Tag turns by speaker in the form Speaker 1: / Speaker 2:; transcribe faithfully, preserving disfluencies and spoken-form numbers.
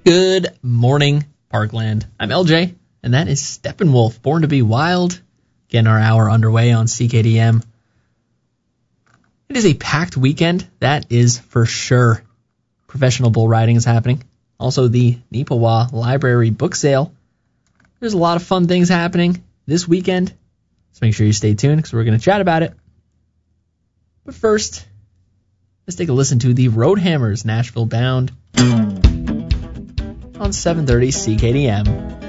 Speaker 1: Good morning, Parkland. I'm L J, and that is Steppenwolf, Born to be Wild. Getting our hour underway on C K D M. It is a packed weekend, that is for sure. Professional bull riding is happening. Also, the Neepawa Library book sale. There's a lot of fun things happening this weekend, so make sure you stay tuned because we're going to chat about it. But first, let's take a listen to the Roadhammers Nashville Bound on seven thirty C K D M.